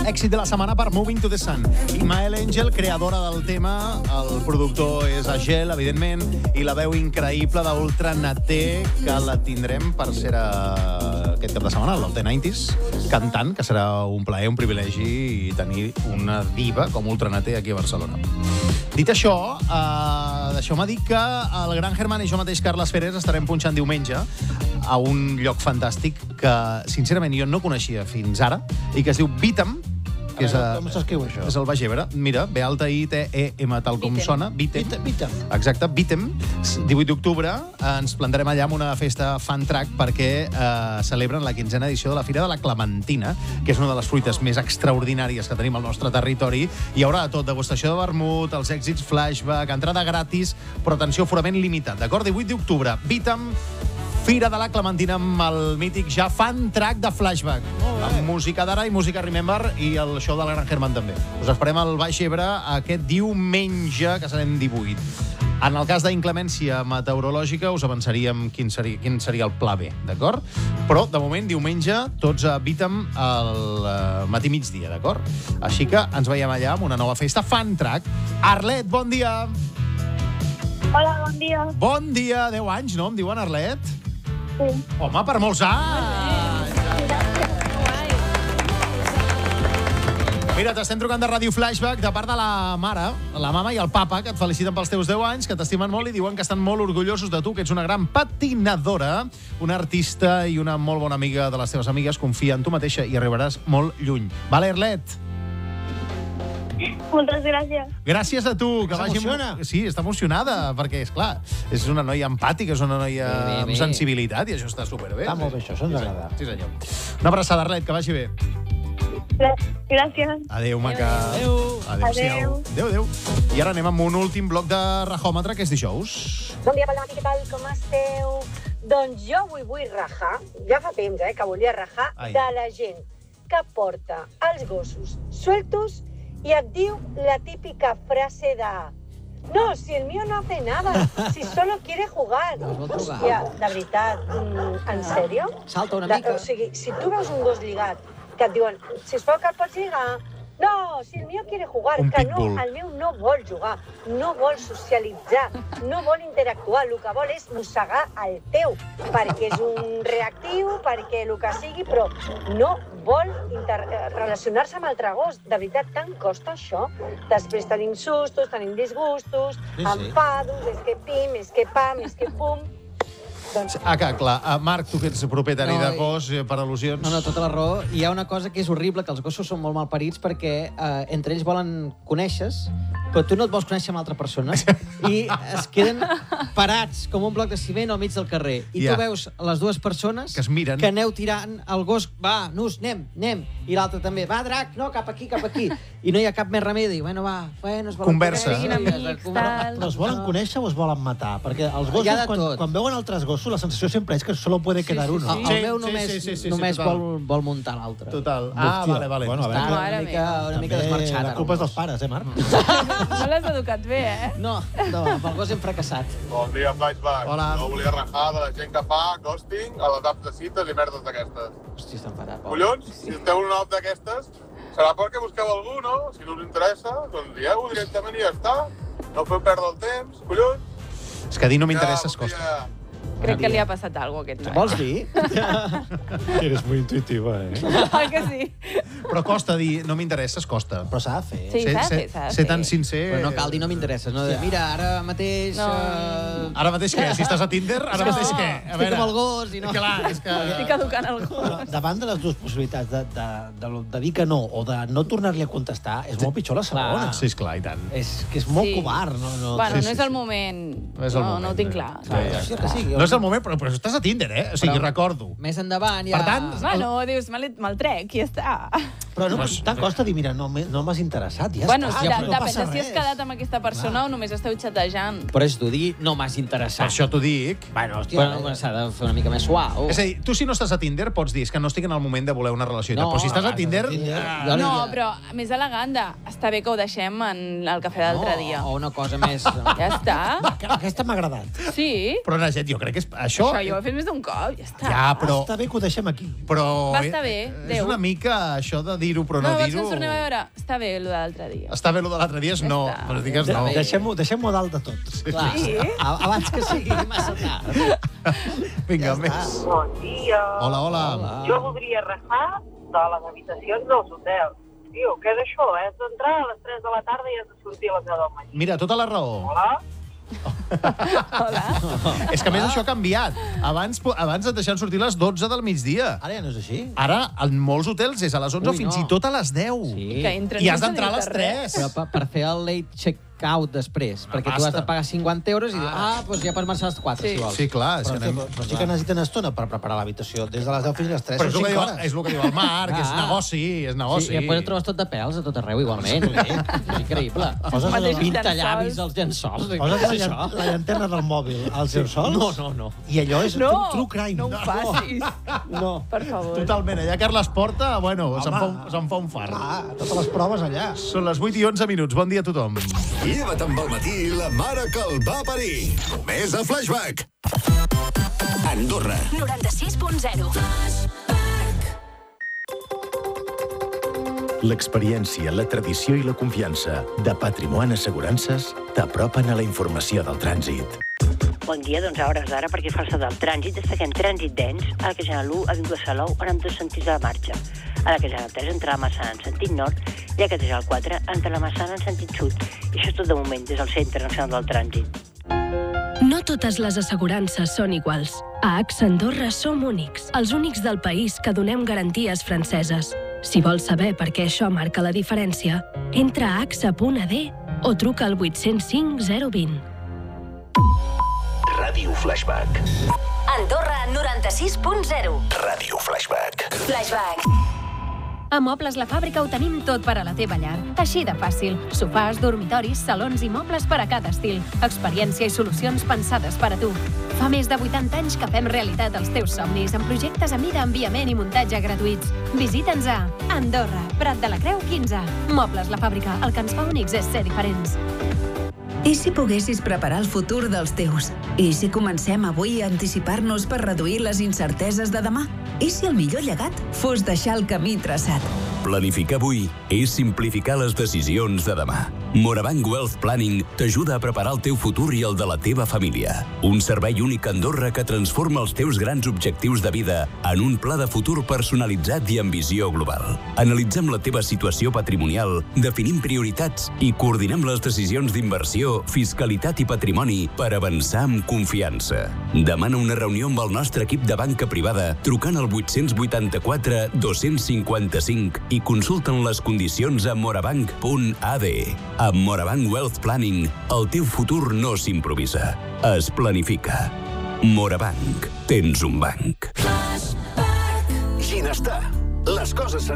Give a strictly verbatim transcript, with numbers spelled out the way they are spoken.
Èxit de la setmana per Moving to the Sun. Imael Angel, creadora del tema, el productor és Agel, evidentment, i la veu increïble d'Ultra Naté, que la tindrem per ser a... aquest cap de setmana, l'Ultra nineties, cantant, que serà un plaer, un privilegi tenir una diva com Ultra Naté aquí a Barcelona. Dit això, eh, deixeu-me dir que el Gran Herman i jo mateix, Carles Pérez, estarem punxant diumenge a un lloc fantàstic que, sincerament, jo no coneixia fins ara i que es diu Beat'em, que és, a, com s'escriu això? és el Baix Ebre. Mira, B alta I T E M, tal com sona. Beat'em. Beat'em. Exacte, Beat'em. divuit d'octubre ens plantarem allà amb una festa fan track perquè eh, celebren la quinzena edició de la Fira de la Clementina, que és una de les fruites més extraordinàries que tenim al nostre territori. Hi haurà tot, degustació de vermut, els èxits flashback, entrada gratis, però atenció, aforament limitat, d'acord? divuit d'octubre, Beat'em, Fira de la Clementina amb el mític ja fan track de flashback. Amb música d'ara i música Remember i el show del Gran Herman també. Us esperem al Baix Ebre aquest diumenge, que serem divuit. En el cas d'inclemència meteorològica us avançaríem quin seria, quin seria el pla B, d'acord? Però, de moment, diumenge, tots a Beat'em al matí migdia, d'acord? Així que ens veiem allà amb una nova festa fan track. Arlet, bon dia! Hola, bon dia. Bon dia, deu anys, no? Em diuen Arlet? Sí. Home, per molts anys! Mira, t'estem trucant de Ràdio Flashback de part de la mare, la mama i el papa, que et feliciten pels teus deu anys, que t'estimen molt i diuen que estan molt orgullosos de tu, que ets una gran patinadora, una artista i una molt bona amiga de les teves amigues. Confia en tu mateixa i arribaràs molt lluny. Vale, Arlet? Moltes gràcies. Gràcies a tu. Que vagi... S'emociona. Sí, està emocionada, perquè, és clar, és una noia empàtica, és una noia Bé, bé, amb bé. sensibilitat, i això està superbé. Està molt bé, això, això ens agrada. Sí, senyor. Una abraçada, Arlet, que vagi bé. Gràcies. Adéu, maca. Adéu. Adéu. Adéu, adéu. I ara anem amb un últim bloc de rajòmetre, que és dijous. Bon dia, Palomati, què tal? Com esteu? Doncs jo avui vull rajar, ja fa temps eh, que volia rajar, Ai. de la gent que porta els gossos sueltos i et diu la típica frase de no, si el mío no hace nada, si solo quiere jugar. No es vol trucar. Hòstia, de veritat, mm, en sèrio? Salta una De, mica. o sigui, si tu veus un gos lligat que et diuen, sisplau que el pots lligar, no, si el mío quiere jugar, Un que no, pitbull. el meu no vol jugar, no vol socialitzar, no vol interactuar, el que vol és mossegar el teu, perquè és un reactiu, perquè el que sigui, però no vol inter- relacionar-se amb altre gos. De veritat, tant costa això? Després tenim sustos, tenim disgustos, Sí, sí. enfados, és que pim, és que pam, és que pum... Doncs Ah, que, clar. Uh, Marc, tu que ets propietari No, de i- gos, eh, per al·lusions... No, no, tota la raó. Hi ha una cosa que és horrible, que els gossos són molt malparits perquè eh, entre ells volen conèixer-se, però tu no et vols conèixer amb altra persona i es queden parats com un bloc de ciment al mig del carrer. I Ja. tu veus les dues persones Que es miren. que aneu tirant el gos, va, Nus, anem, anem, i l'altre també, va, Drac, no, cap aquí, cap aquí. I no hi ha cap més remei, diu, bueno, va, bueno, es volen Conversa. conèixer, Siguin i es amics, conver- tal. Però es volen conèixer o es volen matar? Perquè els gossos, Hi ha de quan, tot. quan veuen altres gossos, la sensació sempre és que solo puede quedar uno. El, Sí, el meu sí, només, sí, sí, sí, només total. vol, vol muntar l'altre. Total. Ah, Hòstia. vale, vale. Bueno, a veure, Està que- una Mare mica, una mica També desmarxat. la ara, culpa és el dels pares, eh, Marc? No l'has educat bé, eh? No, no, amb el gos hem fracassat. Bon dia, Flashback. Hola. No volia rajar de la gent que fa ghosting a les apps de cites i merdes d'aquestes. Hòstia, està enfadat. pobre. Collons, si esteu en una app d'aquestes, serà perquè busqueu algú, no? Si no us interessa, doncs dieu-ho directament i ja està. No feu perdre el temps, collons. És que dir no m'interessa Ja, es costa. ja. Crec que li ha passat alguna cosa a aquest noi. Vols dir? Eres muy intuitiva, eh? Oi que sí? Però costa dir no m'interessa, es costa. Però s'ha de fer. Sí, Ser- s'ha de ser- fer, s'ha de Ser fer. tan sincer... Però no cal dir no m'interessa, no? De, mira, ara mateix... No. eh, Ara mateix què? Si estàs a Tinder, ara No. mateix què? A Estic amb el gos i no... Clar, és que... Estic educant el Però gos. davant de les dues possibilitats de, de, de, de dir que no o de no tornar-li a contestar, és molt pitjor la segona. Clar. Sí, esclar, i tant. És que és molt Sí. covard. No, no, Bueno, Sí, no sí, és el sí. moment. No és el no, moment, no ho tinc eh? clar. Ja, ja. Sí, que sí, No és el moment, però, però estàs a Tinder, eh? O sigui, Però- recordo. Més endavant ja... Per tant, Bueno, dius, me'l me'l trec i ja està. Però no, Pues- tant costa dir, mira, no, m'he- no m'has interessat, ja Bueno, està. de, ja, però no depèn passa de si has res. quedat amb aquesta persona o només esteu xatejant. Però és dur dir, no m'has Per interessat. això t'ho dic. Bueno, hòstia, Bueno, bueno, s'ha de fer una mica més suau. És a dir, tu si no estàs a Tinder pots dir és que no estic en el moment de voler una relació. No, però si estàs a no, Tinder... a Tinder. ah, Jo li No, diria- però més elegant de... Està bé que ho deixem en el cafè d'altre dia. O una cosa més... Ja està. aquesta m'ha agradat. Sí. Però, Naget, jo crec que és... Això... Això jo ho he fet més d'un cop, ja està. Ja, però... Està bé que ho deixem aquí. Però Va estar bé, és Déu. una mica això de dir-ho, però No, no vols que dir-ho... ens tornem a veure? Està bé, el de l'altre dia. Està bé, el de l'altre dia és no. està. No digues De- no. Deixem-ho deixem dalt de tot. Clar, Sí? a- abans que sigui massa tard. Vinga, Ja més. està. Bon dia. Hola, hola. Jo voldria rajar de les habitacions dels hotels. Tio, què és això? Has d'entrar a les tres de la tarda i has de sortir a les deu del matí. Mira, tota la raó. Hola? Hola. És que a més això ha canviat. Abans, po- abans et deixaven sortir a les dotze del migdia. Ara ja no és així. Ara, en molts hotels és a les onze Ui, o fins no. i tot a les deu. Sí. Que entren I has sense d'entrar a les dir-te res. tres. Però per, per fer el late check-out després, Una perquè tu pasta. has de pagar cinquanta euros i dius, Ah. ah, doncs ja pots marxar a les quatre, Sí. si vols. Sí, clar. És Però, que anem... però, però sí que necessiten estona per preparar l'habitació. Des de les deu fins a les tres Però és són el, que cinc diu, hores. és el que diu el Marc, és Ah. negoci, és negoci. Sí, i després et trobes tot de pèls a tot arreu, igualment. És increïble. Poses la, Mateixos Pinta llavis llençols. als llençols. poses Què la, és llan- això? la llanterna del mòbil als seus sols? No, no, no. I allò és No, true crime. no ho facis. No. Per favor. Totalment. Allà Carles Porta, bueno, se'n Home. fa, un, se'n fa un fart. Ah, totes les proves allà. Són les vuit i onze minuts. Bon dia a tothom. Lleva't amb el matí la mare que el va parir. Només a Flashback. Andorra. noranta-sis punt zero. L'experiència, la tradició i la confiança de Patrimoni Assegurances t'apropen a la informació del trànsit. Bon dia, doncs a hores d'ara, perquè falsa del trànsit, destaquem trànsit dens, a la que general u, Avinguda Salou, on amb dos sentits de marxa. A la que general tres, entre la Massana en sentit nord, i a la que general quatre, entre la Massana en sentit sud. I això és tot de moment, des del Centre Nacional del Trànsit. No totes les assegurances són iguals. A AXA Andorra som únics, els únics del país que donem garanties franceses. Si vols saber per què això marca la diferència, entra a axa punt a d o truca al vuit zero cinc zero dos zero. Ràdio Flashback. Andorra noranta-sis punt zero. Ràdio Flashback. Flashback. A Mobles La Fàbrica ho tenim tot per a la teva llar. Així de fàcil. Sofàs, dormitoris, salons i mobles per a cada estil. Experiència i solucions pensades per a tu. Fa més de vuitanta anys que fem realitat els teus somnis amb projectes a mida, enviament i muntatge gratuïts. Visita'ns a Andorra, Prat de la Creu quinze. Mobles La Fàbrica, el que ens fa únics és ser diferents. I si poguessis preparar el futur dels teus? I si comencem avui a anticipar-nos per reduir les incerteses de demà? I si el millor llegat fos deixar el camí traçat? Planificar avui és simplificar les decisions de demà. Morabanc Wealth Planning t'ajuda a preparar el teu futur i el de la teva família. Un servei únic a Andorra que transforma els teus grans objectius de vida en un pla de futur personalitzat i amb visió global. Analitzem la teva situació patrimonial, definim prioritats i coordinem les decisions d'inversió, fiscalitat i patrimoni per avançar amb confiança. Demana una reunió amb el nostre equip de banca privada trucant al vuit vuit quatre, dos cinc cinc i consulten les condicions a morabanc punt a d. Amb Morabanc Wealth Planning, el teu futur no s'improvisa, es planifica. Morabanc, tens un banc. Ginestar. Les coses